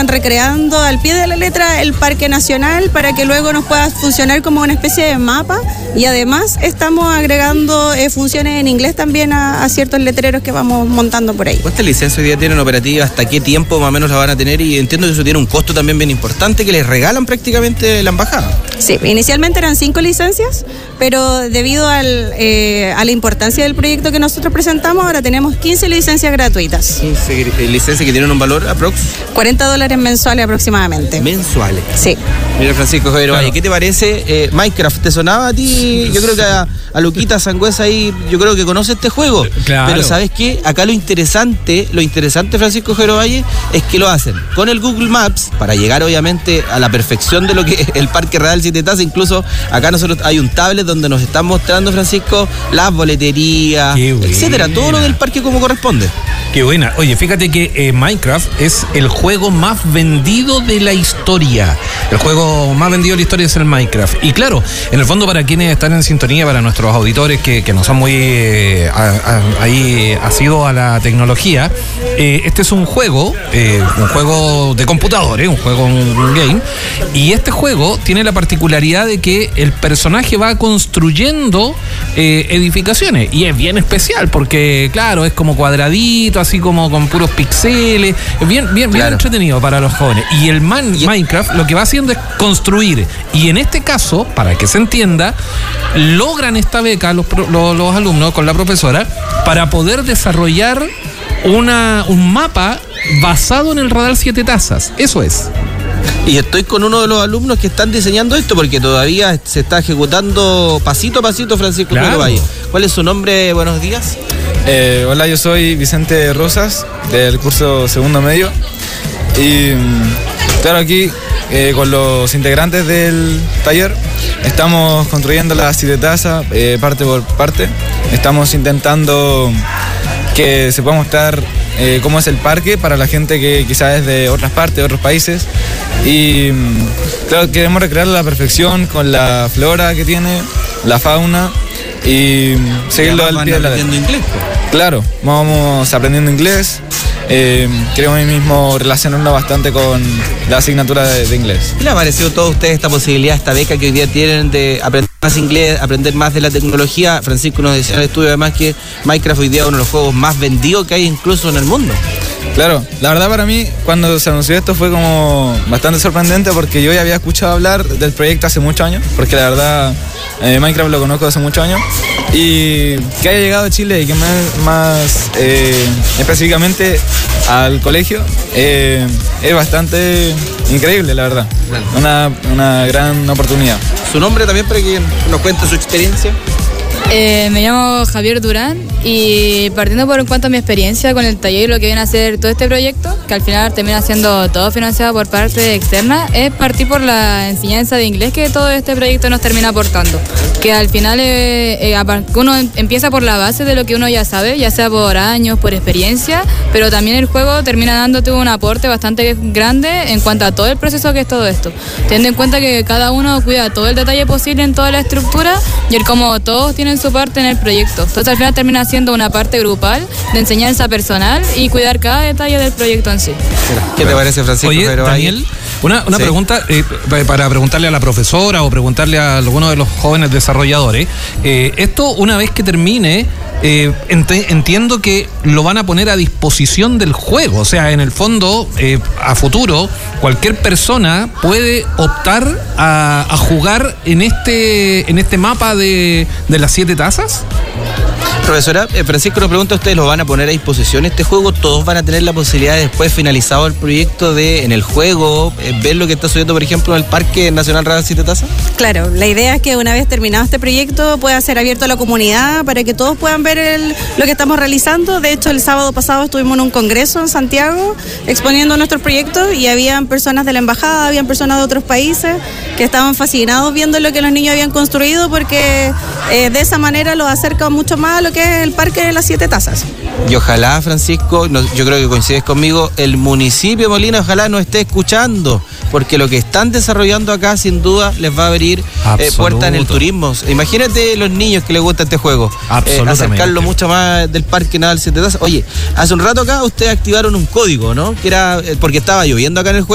están recreando al pie de la letra el Parque Nacional para que luego nos pueda funcionar como una especie de mapa, y además estamos agregando funciones en inglés también a ciertos letreros que vamos montando por ahí. ¿Cuántas licencias hoy día tienen operativas? ¿Hasta qué tiempo más o menos la van a tener? Y entiendo que eso tiene un costo también bien importante que les regalan prácticamente la embajada. Sí, inicialmente eran 5 licencias, pero debido a la importancia del proyecto que nosotros presentamos, ahora tenemos 15 licencias gratuitas. 15 licencias que tienen un valor aprox. $40 mensuales aproximadamente. ¿Mensuales? Sí. Mira, Francisco Javier Valle, ¿qué te parece Minecraft? ¿Te sonaba a ti? Yo creo que a Luquita Sangüesa ahí, yo creo que conoce este juego. Claro. Pero ¿sabes qué? Acá lo interesante, Francisco Javier Valle, es que lo hacen con el Google Maps, para llegar obviamente a la perfección de lo que el Parque Radal Siete Tazas. Incluso acá nosotros hay un tablet donde nos están mostrando, Francisco, las boleterías, etcétera, todo lo del parque como corresponde. Qué buena. Oye, fíjate que Minecraft es el juego más vendido de la historia. El juego más vendido de la historia es el Minecraft. Y claro, en el fondo, para quienes están en sintonía, para nuestros auditores que no son muy ahí asiduos a la tecnología, este es un juego de computador, un juego, un game. Y este juego tiene la particularidad de que el personaje va construyendo edificaciones. Y es bien especial porque, claro, es como cuadradito, así como con puros píxeles. Es bien entretenido para los jóvenes. Y el Minecraft lo que va haciendo es construir. Y en este caso, para que se entienda, logran esta beca los alumnos con la profesora para poder desarrollar un mapa basado en el Radar Siete Tazas. Eso es. Y estoy con uno de los alumnos que están diseñando esto, porque todavía se está ejecutando pasito a pasito, Francisco Javier Valle. ¿Cuál es su nombre? Buenos días. Hola, yo soy Vicente Rosas, del curso segundo medio. Y claro, aquí con los integrantes del taller estamos construyendo la Siete Tazas parte por parte. Estamos intentando que se pueda mostrar cómo es el parque para la gente que quizás es de otras partes, de otros países. Y claro, queremos recrearlo a la perfección con la flora que tiene, la fauna, y seguirlo al pie de la letra. Inglés, claro, vamos aprendiendo inglés. Queremos ahí mismo relacionarnos bastante con la asignatura de inglés. ¿Qué le ha parecido a todos ustedes esta posibilidad, esta beca que hoy día tienen de aprender más inglés, aprender más de la tecnología? Francisco nos decía en el estudio además que Minecraft hoy día es uno de los juegos más vendidos que hay incluso en el mundo. Claro, la verdad para mí cuando se anunció esto fue como bastante sorprendente, porque yo ya había escuchado hablar del proyecto hace muchos años, porque la verdad Minecraft lo conozco hace muchos años, y que haya llegado a Chile y que más específicamente al colegio es bastante increíble, la verdad. Una gran oportunidad. ¿Su nombre también para que nos cuente su experiencia? Me llamo Javier Durán, y partiendo por en cuanto a mi experiencia con el taller y lo que viene a hacer todo este proyecto, que al final termina siendo todo financiado por parte externa, es partir por la enseñanza de inglés que todo este proyecto nos termina aportando, que al final uno empieza por la base de lo que uno ya sabe, ya sea por años, por experiencia, pero también el juego termina dándote un aporte bastante grande en cuanto a todo el proceso que es todo esto, teniendo en cuenta que cada uno cuida todo el detalle posible en toda la estructura, y el cómo todos tienen su parte en el proyecto. Entonces al final termina siendo una parte grupal de enseñanza personal y cuidar cada detalle del proyecto en sí. ¿Qué te parece, Francisco? Oye, Daniel, una pregunta para preguntarle a la profesora o preguntarle a alguno de los jóvenes desarrolladores. Esto, una vez que termine, entiendo que lo van a poner a disposición del juego. O sea, en el fondo, a futuro, cualquier persona puede optar a jugar en este mapa de las 7 tazas. Profesora, Francisco nos pregunta, ¿ustedes lo van a poner a disposición este juego? ¿Todos van a tener la posibilidad de, después finalizado el proyecto, de en el juego ver lo que está sucediendo, por ejemplo, en el Parque Nacional Radar Siete Tazas? Claro, la idea es que una vez terminado este proyecto pueda ser abierto a la comunidad para que todos puedan ver lo que estamos realizando. De hecho, el sábado pasado estuvimos en un congreso en Santiago exponiendo nuestros proyectos, y habían personas de la embajada, habían personas de otros países que estaban fascinados viendo lo que los niños habían construido, porque de esa manera los acerca mucho más a lo que es el Parque de las 7 Tazas. Y ojalá, Francisco, yo creo que coincides conmigo, el municipio de Molina ojalá nos esté escuchando, porque lo que están desarrollando acá sin duda les va a abrir puertas en el turismo. Imagínate los niños que les gusta este juego, acercarlo mucho más del Parque Nacional Siete Tazas. Oye, hace un rato acá ustedes activaron un código, ¿no? Que era porque estaba lloviendo acá en el juego.